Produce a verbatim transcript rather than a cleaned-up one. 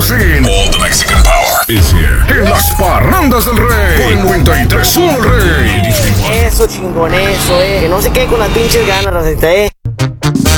fin. All the Mexican power is here. En las parrandas del rey. Por el noventa y tres punto uno, el rey. Eso chingón, eso, eh. Que no se quede con las pinches ganas, Racita, eh.